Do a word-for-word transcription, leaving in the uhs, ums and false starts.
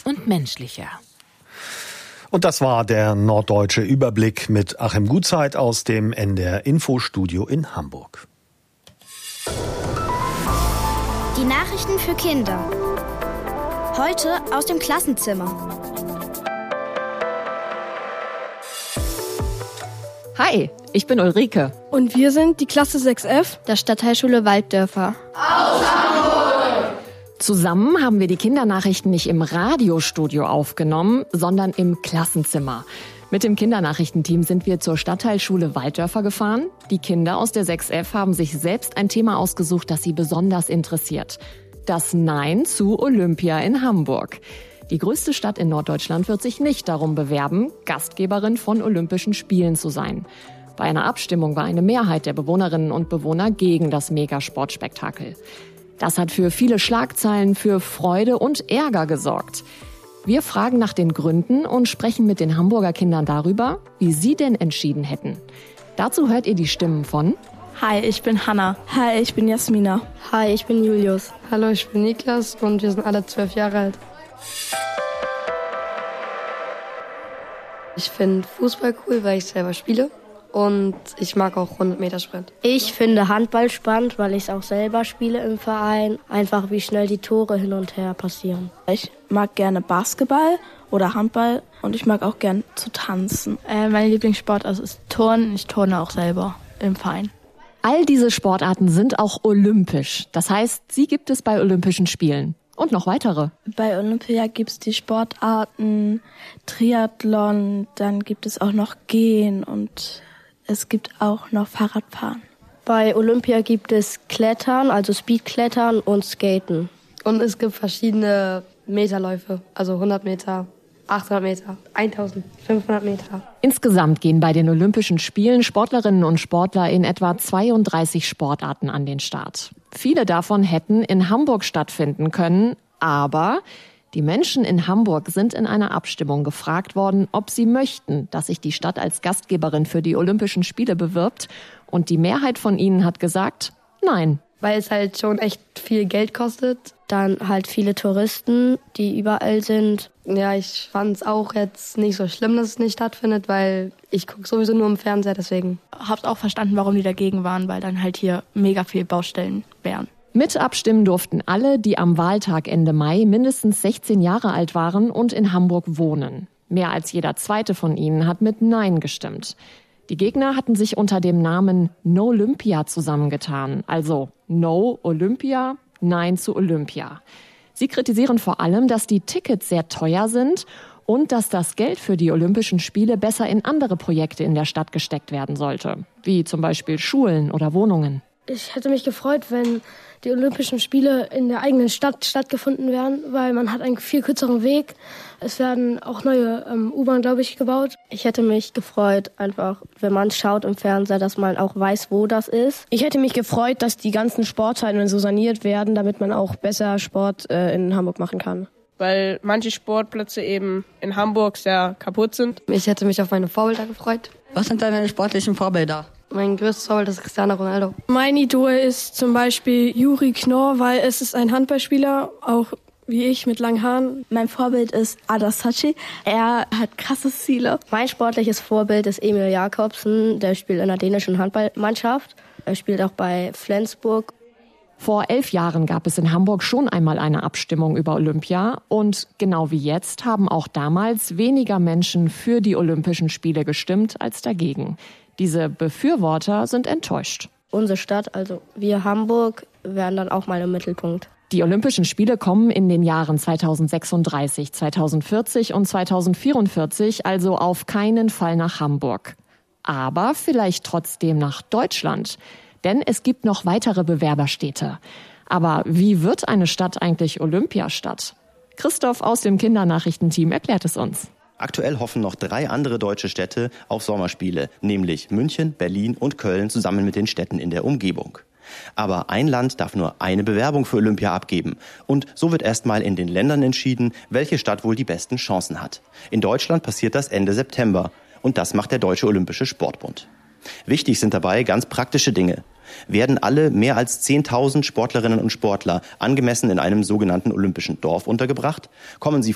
und menschlicher. Und das war der norddeutsche Überblick mit Achim Gutzeit aus dem N D R Infostudio in Hamburg. Die Nachrichten für Kinder. Heute aus dem Klassenzimmer. Hi, ich bin Ulrike. Und wir sind die Klasse sechs F der Stadtteilschule Walddörfer. Aus Hamburg! Zusammen haben wir die Kindernachrichten nicht im Radiostudio aufgenommen, sondern im Klassenzimmer. Mit dem Kindernachrichtenteam sind wir zur Stadtteilschule Walddörfer gefahren. Die Kinder aus der sechs F haben sich selbst ein Thema ausgesucht, das sie besonders interessiert. Das Nein zu Olympia in Hamburg. Die größte Stadt in Norddeutschland wird sich nicht darum bewerben, Gastgeberin von Olympischen Spielen zu sein. Bei einer Abstimmung war eine Mehrheit der Bewohnerinnen und Bewohner gegen das Megasportspektakel. Das hat für viele Schlagzeilen, für Freude und Ärger gesorgt. Wir fragen nach den Gründen und sprechen mit den Hamburger Kindern darüber, wie sie denn entschieden hätten. Dazu hört ihr die Stimmen von: Hi, ich bin Hanna. Hi, ich bin Jasmina. Hi, ich bin Julius. Hallo, ich bin Niklas und wir sind alle zwölf Jahre alt. Ich finde Fußball cool, weil ich selber spiele. Und ich mag auch hundert Meter Sprint. Ich finde Handball spannend, weil ich es auch selber spiele im Verein. Einfach wie schnell die Tore hin und her passieren. Ich mag gerne Basketball oder Handball und ich mag auch gern zu tanzen. Äh, mein Lieblingssport ist Turnen. Ich turne auch selber im Verein. All diese Sportarten sind auch olympisch. Das heißt, sie gibt es bei Olympischen Spielen. Und noch weitere. Bei Olympia gibt es die Sportarten Triathlon, dann gibt es auch noch Gehen und es gibt auch noch Fahrradfahren. Bei Olympia gibt es Klettern, also Speedklettern und Skaten. Und es gibt verschiedene Meterläufe, also hundert Meter, achthundert Meter, eintausendfünfhundert Meter. Insgesamt gehen bei den Olympischen Spielen Sportlerinnen und Sportler in etwa zweiunddreißig Sportarten an den Start. Viele davon hätten in Hamburg stattfinden können, aber die Menschen in Hamburg sind in einer Abstimmung gefragt worden, ob sie möchten, dass sich die Stadt als Gastgeberin für die Olympischen Spiele bewirbt. Und die Mehrheit von ihnen hat gesagt, nein. Weil es halt schon echt viel Geld kostet. Dann halt viele Touristen, die überall sind. Ja, ich fand es auch jetzt nicht so schlimm, dass es nicht stattfindet, weil ich gucke sowieso nur im Fernseher, deswegen. Hab's auch verstanden, warum die dagegen waren, weil dann halt hier mega viel Baustellen wären. Mit abstimmen durften alle, die am Wahltag Ende Mai mindestens sechzehn Jahre alt waren und in Hamburg wohnen. Mehr als jeder zweite von ihnen hat mit Nein gestimmt. Die Gegner hatten sich unter dem Namen No Olympia zusammengetan, also No Olympia, Nein zu Olympia. Sie kritisieren vor allem, dass die Tickets sehr teuer sind und dass das Geld für die Olympischen Spiele besser in andere Projekte in der Stadt gesteckt werden sollte, wie zum Beispiel Schulen oder Wohnungen. Ich hätte mich gefreut, wenn die Olympischen Spiele in der eigenen Stadt stattgefunden wären, weil man hat einen viel kürzeren Weg. Es werden auch neue ähm, U-Bahnen, glaube ich, gebaut. Ich hätte mich gefreut, einfach, wenn man schaut im Fernseher, dass man auch weiß, wo das ist. Ich hätte mich gefreut, dass die ganzen Sporthallen so saniert werden, damit man auch besser Sport äh, in Hamburg machen kann. Weil manche Sportplätze eben in Hamburg sehr kaputt sind. Ich hätte mich auf meine Vorbilder gefreut. Was sind deine sportlichen Vorbilder? Mein größtes Vorbild ist Cristiano Ronaldo. Mein Idol ist zum Beispiel Juri Knorr, weil es ist ein Handballspieler, auch wie ich, mit langen Haaren. Mein Vorbild ist Adar Saci. Er hat krasse Ziele. Mein sportliches Vorbild ist Emil Jakobsen. Der spielt in der dänischen Handballmannschaft. Er spielt auch bei Flensburg. Vor elf Jahren gab es in Hamburg schon einmal eine Abstimmung über Olympia. Und genau wie jetzt haben auch damals weniger Menschen für die Olympischen Spiele gestimmt als dagegen. Diese Befürworter sind enttäuscht. Unsere Stadt, also wir Hamburg, werden dann auch mal im Mittelpunkt. Die Olympischen Spiele kommen in den Jahren zweitausendsechsunddreißig, zweitausendvierzig und zweitausendvierundvierzig also auf keinen Fall nach Hamburg. Aber vielleicht trotzdem nach Deutschland. Denn es gibt noch weitere Bewerberstädte. Aber wie wird eine Stadt eigentlich Olympiastadt? Christoph aus dem Kindernachrichtenteam erklärt es uns. Aktuell hoffen noch drei andere deutsche Städte auf Sommerspiele, nämlich München, Berlin und Köln zusammen mit den Städten in der Umgebung. Aber ein Land darf nur eine Bewerbung für Olympia abgeben. Und so wird erstmal in den Ländern entschieden, welche Stadt wohl die besten Chancen hat. In Deutschland passiert das Ende September. Und das macht der Deutsche Olympische Sportbund. Wichtig sind dabei ganz praktische Dinge. Werden alle mehr als zehntausend Sportlerinnen und Sportler angemessen in einem sogenannten olympischen Dorf untergebracht? Kommen sie